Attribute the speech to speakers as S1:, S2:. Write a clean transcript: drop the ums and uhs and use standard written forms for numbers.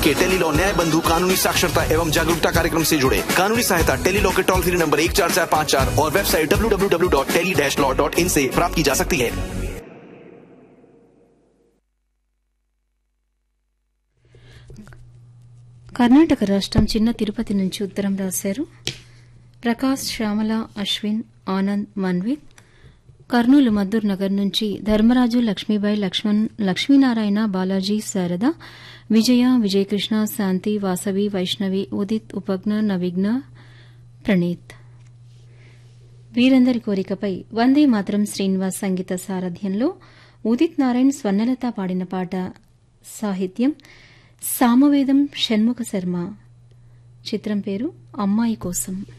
S1: के टेलीलॉ न्याय बंधु कानूनी साक्षरता एवं जागरूकता कार्यक्रम से जुड़े। कानूनी सहायता टेलीलॉ के टोल फ्री नंबर 14454 और वेबसाइट www.tele-law.in से प्राप्त की जा सकती है।
S2: కర్ణాటక రాష్ట్రం చిన్న తిరుపతి నుంచి ఉత్తరం రాశారు ప్రకాష్, శ్యామల, అశ్విన్, ఆనంద్, మన్విత్. కర్నూలు మద్దూర్ నగర్ నుంచి ధర్మరాజు, లక్ష్మీబాయి, లక్ష్మీనారాయణ, బాలాజీ, శారద, విజయ, విజయకృష్ణ, శాంతి, వాసవి, వైష్ణవి, ఉదిత్, ఉపజ్ఞ, నవిఘ్న, ప్రణీత్. వీరందరి కోరికపై వందే మాతరం శ్రీనివాస్ సంగీత సారథ్యంలో ఉదిత్ నారాయణ్, స్వర్ణలత పాడిన పాట. సాహిత్యం సామవేదం షణ్ముఖ శర్మ. చిత్రం పేరు అమ్మాయి కోసం.